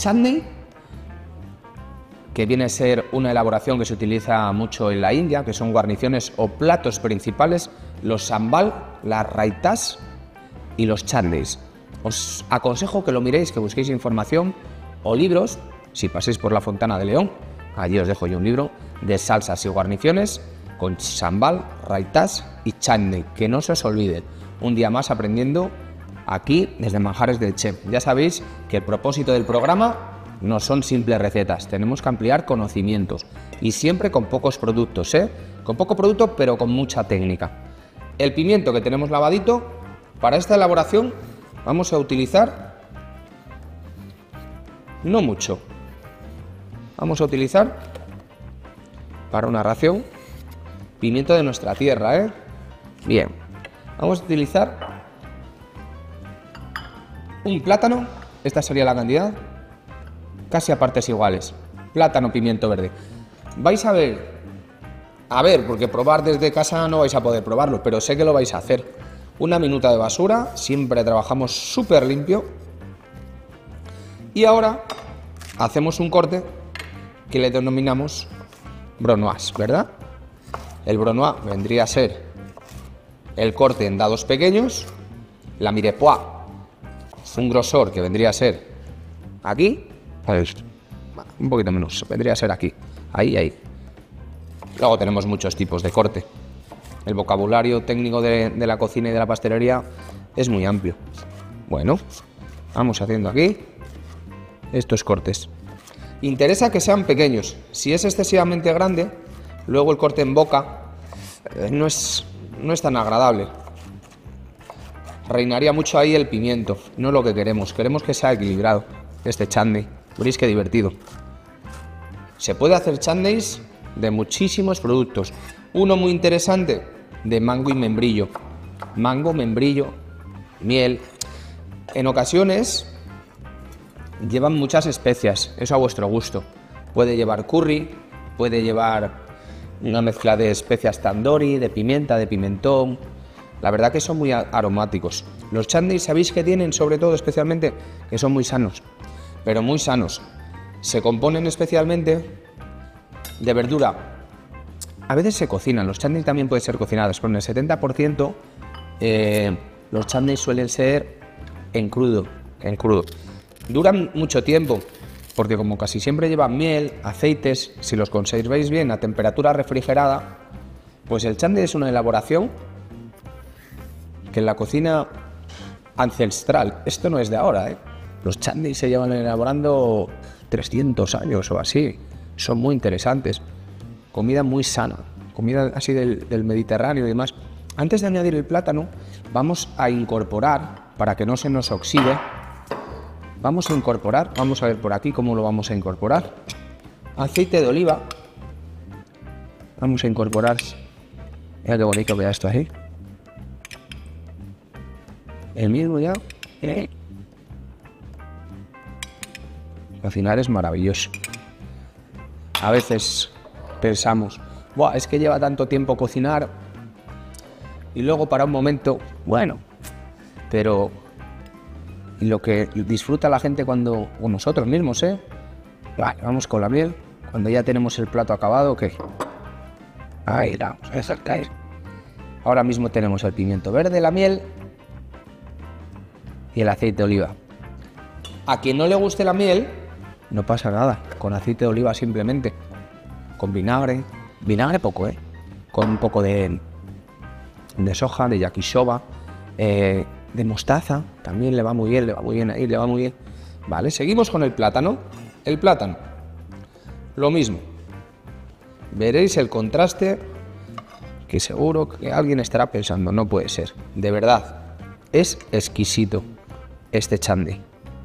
chutney, que viene a ser una elaboración que se utiliza mucho en la India, que son guarniciones o platos principales, los sambal, las raitas y los chutneys. Os aconsejo que lo miréis, que busquéis información o libros, si paséis por la Fontana de León, allí os dejo yo un libro de salsas y guarniciones con sambal, raitas y chutney, que no se os olvide. Un día más aprendiendo aquí desde Manjares del Chef. Ya sabéis que el propósito del programa no son simples recetas, tenemos que ampliar conocimientos y siempre con pocos productos, con poco producto pero con mucha técnica. El pimiento que tenemos lavadito, para esta elaboración vamos a utilizar no mucho, vamos a utilizar para una ración pimiento de nuestra tierra, Bien, vamos a utilizar un plátano, esta sería la cantidad, casi a partes iguales, plátano, pimiento verde. Vais a ver, porque probar desde casa no vais a poder probarlo, pero sé que lo vais a hacer. Una minuta de basura, siempre trabajamos súper limpio. Y ahora hacemos un corte que le denominamos brunoise, ¿verdad? El brunoise vendría a ser el corte en dados pequeños, la mirepoix, un grosor que vendría a ser aquí, un poquito menos, vendría a ser aquí, ahí. Luego tenemos muchos tipos de corte. El vocabulario técnico de la cocina y de la pastelería es muy amplio. Bueno, vamos haciendo aquí estos cortes. Interesa que sean pequeños. Si es excesivamente grande, luego el corte en boca no es tan agradable. Reinaría mucho ahí el pimiento, no es lo que queremos. Queremos que sea equilibrado este chutney. Veréis qué divertido. Se puede hacer chutneys de muchísimos productos. Uno muy interesante de mango y membrillo. Mango, membrillo, miel. En ocasiones llevan muchas especias, eso a vuestro gusto. Puede llevar curry, puede llevar una mezcla de especias tandoori, de pimienta, de pimentón. La verdad que son muy aromáticos. Los chutneys sabéis que tienen, sobre todo especialmente, que son muy sanos, pero muy sanos. Se componen especialmente de verdura. A veces se cocinan, los chutneys también pueden ser cocinados, pero en el 70% los chutneys suelen ser en crudo. Duran mucho tiempo, porque como casi siempre llevan miel, aceites, si los conserváis bien a temperatura refrigerada, pues el chutney es una elaboración que en la cocina ancestral, esto no es de ahora, Los chutneys se llevan elaborando 300 años o así, son muy interesantes. Comida muy sana, comida así del Mediterráneo y demás. Antes de añadir el plátano, vamos a incorporar, para que no se nos oxide, vamos a ver por aquí cómo lo vamos a incorporar. Aceite de oliva. Vamos a incorporar, mira qué bonito queda esto ahí. El mismo ya. Cocinar es maravilloso. A veces pensamos, buah, es que lleva tanto tiempo cocinar y luego para un momento, bueno, pero y lo que disfruta la gente cuando, o nosotros mismos, Vale, vamos con la miel, cuando ya tenemos el plato acabado, ¿qué? Ahí la vamos a dejar caer. Ahora mismo tenemos el pimiento verde, la miel y el aceite de oliva. A quien no le guste la miel, no pasa nada, con aceite de oliva simplemente, con vinagre poco, con un poco de soja, de yakisoba, de mostaza, también le va muy bien ahí. Vale, seguimos con el plátano. El plátano, lo mismo. Veréis el contraste que seguro que alguien estará pensando, no puede ser. De verdad, es exquisito este chutney.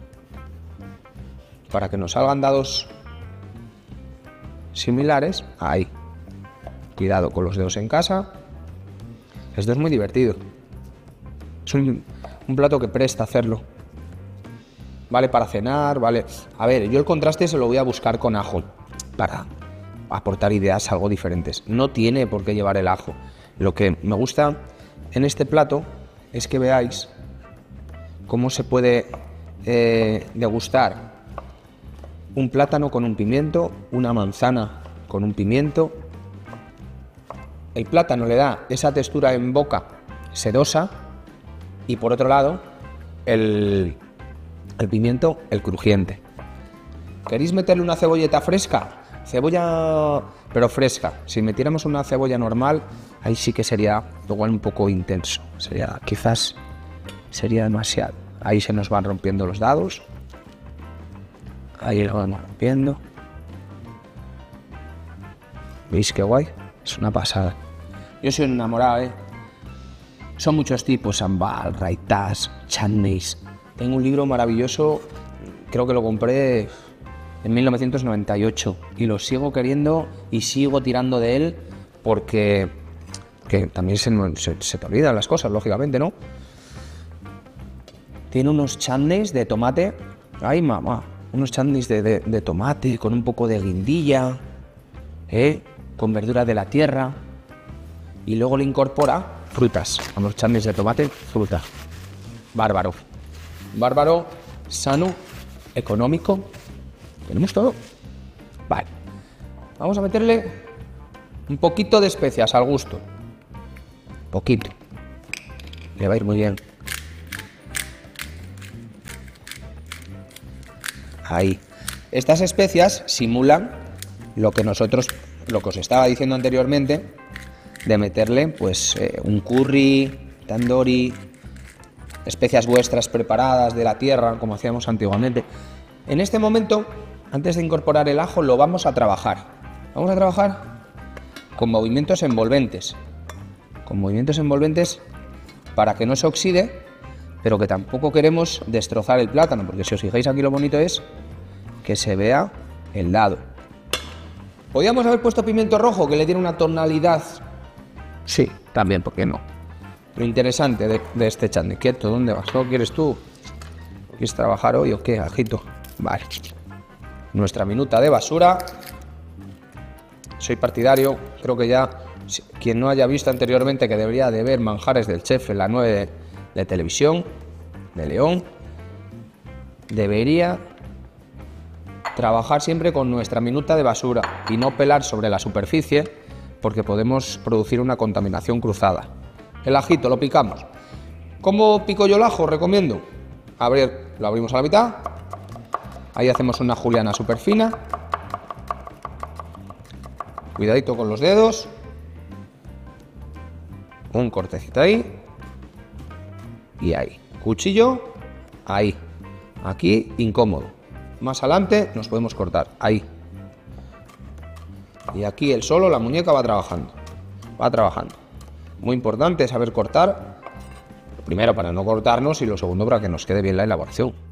Para que nos salgan dados similares, ahí. Cuidado con los dedos en casa. Esto es muy divertido. Es un plato que presta hacerlo. Vale para cenar, vale. A ver, yo el contraste se lo voy a buscar con ajo para aportar ideas algo diferentes. No tiene por qué llevar el ajo. Lo que me gusta en este plato es que veáis cómo se puede degustar un plátano con un pimiento, una manzana con un pimiento. El plátano le da esa textura en boca sedosa y por otro lado el pimiento, el crujiente. ¿Queréis meterle una cebolleta fresca? Cebolla, pero fresca. Si metiéramos una cebolla normal, ahí sí que sería igual un poco intenso. Quizás sería demasiado. Ahí se nos van rompiendo los dados. Ahí lo vamos rompiendo. ¿Veis qué guay? Es una pasada. Yo soy un enamorado, ¿eh? Son muchos tipos, sambal, raitas, chutneys. Tengo un libro maravilloso, creo que lo compré en 1998 y lo sigo queriendo y sigo tirando de él porque que también se te olvidan las cosas, lógicamente, ¿no? Tiene unos chutneys de tomate. ¡Ay, mamá! Unos chutneys de tomate con un poco de guindilla, con verdura de la tierra. Y luego le incorpora frutas. A los chutneys de tomate, fruta. Bárbaro. Bárbaro, sano, económico. Tenemos todo. Vale. Vamos a meterle un poquito de especias al gusto. Poquito. Le va a ir muy bien. Ahí. Estas especias simulan lo que os estaba diciendo anteriormente, de meterle pues un curry, tandoori, especias vuestras preparadas de la tierra, como hacíamos antiguamente. En este momento, antes de incorporar el ajo, lo vamos a trabajar. Vamos a trabajar con movimientos envolventes. Con movimientos envolventes para que no se oxide, pero que tampoco queremos destrozar el plátano, porque si os fijáis aquí lo bonito es que se vea el lado. ¿Podríamos haber puesto pimiento rojo que le diera una tonalidad? Sí, también, ¿por qué no? Lo interesante de este chutney. Quieto, ¿dónde vas? ¿No quieres tú? ¿Quieres trabajar hoy o qué, ajito? Vale. Nuestra minuta de basura. Soy partidario, creo que ya quien no haya visto anteriormente que debería de ver Manjares del Chef en la 9 de televisión de León, debería trabajar siempre con nuestra minuta de basura y no pelar sobre la superficie porque podemos producir una contaminación cruzada. El ajito lo picamos. ¿Cómo pico yo el ajo? Recomiendo lo abrimos a la mitad, ahí hacemos una juliana súper fina, cuidadito con los dedos, un cortecito ahí y ahí, cuchillo, ahí, aquí incómodo. Más adelante nos podemos cortar, ahí. Y aquí él solo, la muñeca va trabajando. Va trabajando. Muy importante saber cortar. Lo primero para no cortarnos y lo segundo para que nos quede bien la elaboración.